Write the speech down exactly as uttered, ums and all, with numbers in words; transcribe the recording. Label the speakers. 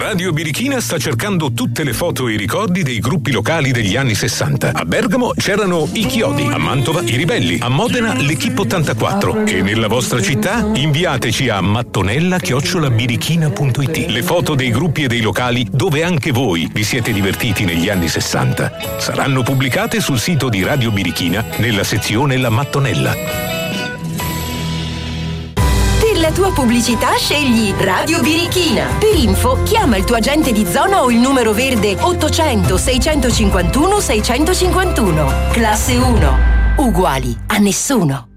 Speaker 1: Radio Birichina sta cercando tutte le foto e i ricordi dei gruppi locali degli anni sessanta. A Bergamo c'erano i Chiodi, a Mantova i Ribelli, a Modena l'Equipe ottantaquattro e nella vostra città inviateci a mattonella chiocciola birichina punto it le foto dei gruppi e dei locali dove anche voi vi siete divertiti negli anni sessanta. Saranno pubblicate sul sito di Radio Birichina nella sezione La Mattonella.
Speaker 2: Per la tua pubblicità scegli Radio Birichina. Per info chiama il tuo agente di zona o il numero verde ottocento seicentocinquantuno seicentocinquantuno. Classe uno. Uguali a nessuno.